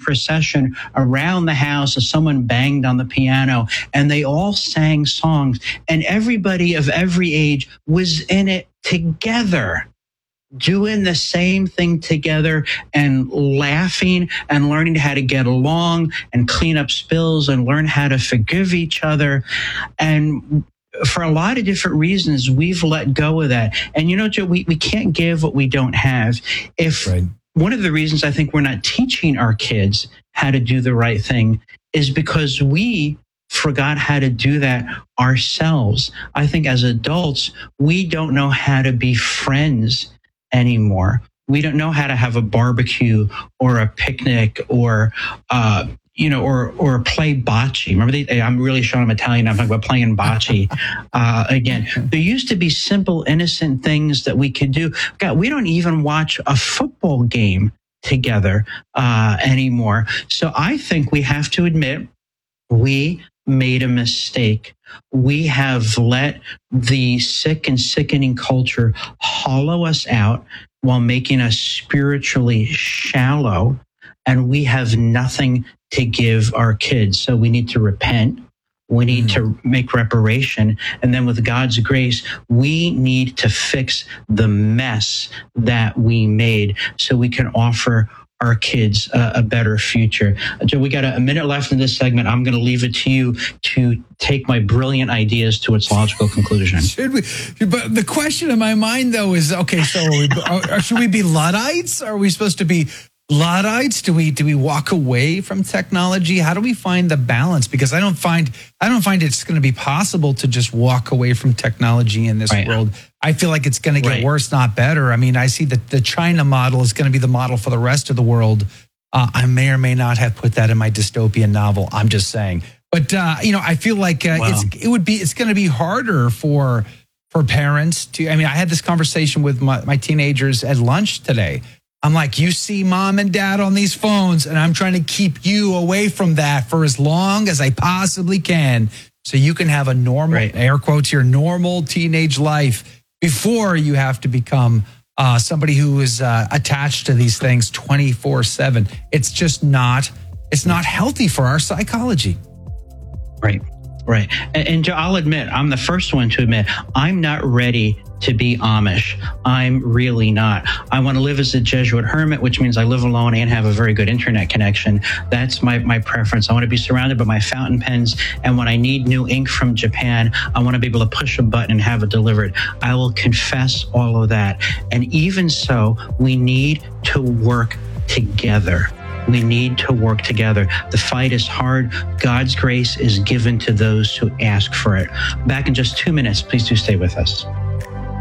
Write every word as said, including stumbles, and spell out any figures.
procession around the house as someone banged on the piano, and they all sang songs, and everybody of every age was in it together, doing the same thing together and laughing and learning how to get along and clean up spills and learn how to forgive each other. And for a lot of different reasons, we've let go of that. And you know, Joe, we, we can't give what we don't have. If right. One of the reasons I think we're not teaching our kids how to do the right thing is because we forgot how to do that ourselves. I think as adults, we don't know how to be friends anymore. We don't know how to have a barbecue or a picnic or, uh, you know, or or play bocce. Remember, they, I'm really showing I'm Italian. I'm talking about playing bocce uh, again. There used to be simple, innocent things that we could do. God, we don't even watch a football game together uh, anymore. So I think we have to admit we made a mistake. We have let the sick and sickening culture hollow us out while making us spiritually shallow, and we have nothing to give our kids. So we need to repent. We need mm-hmm. to make reparation. And then with God's grace, we need to fix the mess that we made so we can offer our kids a, a better future. Joe, we got a, a minute left in this segment. I'm going to leave it to you to take my brilliant ideas to its logical conclusion. Should we? But the question in my mind, though, is, okay, so are we, are, should we be Luddites? Are we supposed to be Luddites? Do we do we walk away from technology? How do we find the balance? Because I don't find I don't find it's going to be possible to just walk away from technology in this right. world. I feel like it's going to get right. worse, not better. I mean, I see that the China model is going to be the model for the rest of the world. Uh, I may or may not have put that in my dystopian novel. I'm just saying. But uh, you know, I feel like uh, wow. it's it would be it's going to be harder for for parents to. I mean, I had this conversation with my, my teenagers at lunch today. I'm like, you see mom and dad on these phones, and I'm trying to keep you away from that for as long as I possibly can so you can have a normal, right. air quotes here, normal teenage life before you have to become uh, somebody who is uh, attached to these things twenty-four seven. It's just not, it's not healthy for our psychology. Right, right. And, and Joe, I'll admit, I'm the first one to admit, I'm not ready to be Amish. I'm really not. I want to live as a Jesuit hermit, which means I live alone and have a very good internet connection. That's my, my preference. I want to be surrounded by my fountain pens. And when I need new ink from Japan, I want to be able to push a button and have it delivered. I will confess all of that. And even so, we need to work together. We need to work together. The fight is hard. God's grace is given to those who ask for it. Back in just two minutes. Please do stay with us.